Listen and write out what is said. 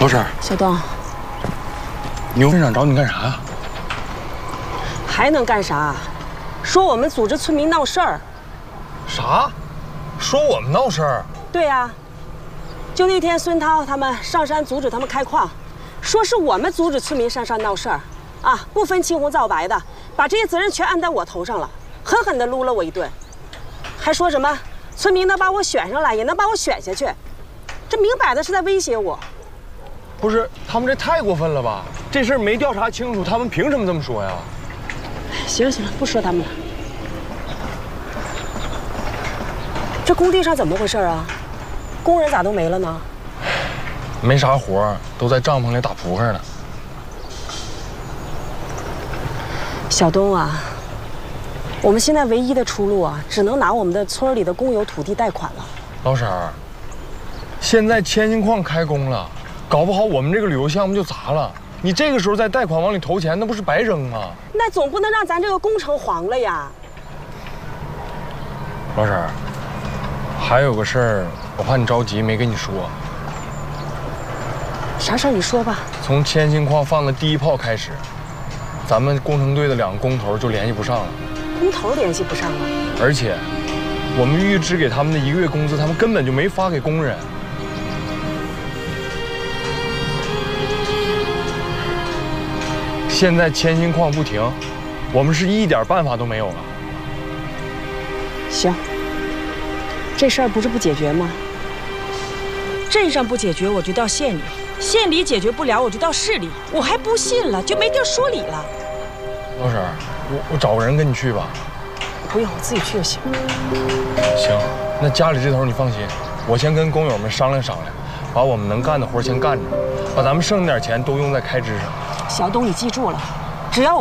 老婶， 小东， 牛村长找你干啥呀？ 还能干啥？说我们组织村民闹事儿。 啥？说我们闹事儿？ 对呀，就那天孙涛他们上山阻止他们开矿，说是我们阻止村民上山闹事儿，啊，不分青红皂白的，把这些责任全安在我头上了，狠狠地撸了我一顿，还说什么村民能把我选上来，也能把我选下去，这明摆的是在威胁我。 不是，他们这太过分了吧？这事儿没调查清楚，他们凭什么这么说呀？ 行了行了，不说他们了。这工地上怎么回事啊？工人咋都没了呢？ 没啥活，都在帐篷里打扑克呢。 小东啊，我们现在唯一的出路啊，只能拿我们的村里的公有土地贷款了。 老婶儿，现在千金矿开工了，搞不好我们这个旅游项目就砸了。你这个时候再贷款往里投钱，那不是白扔吗？ 那总不能让咱这个工程黄了呀。 老婶儿，还有个事儿，我怕你着急没跟你说。 啥事儿你说吧。 从千金矿放的第一炮开始，咱们工程队的2个工头就联系不上了。 工头联系不上了， 而且，我们预支给他们的1个月工资，他们根本就没发给工人。现在千金矿不停，我们是一点办法都没有了。 行，这事儿不是不解决吗？镇上不解决，我就到县里；县里解决不了，我就到市里。我还不信了，就没地儿说理了。 老婶儿，我找个人跟你去吧。 不用，我自己去就行。 行，那家里这头你放心，我先跟工友们商量商量，把我们能干的活先干着，把咱们剩点钱都用在开支上。 小东，你记住了，只要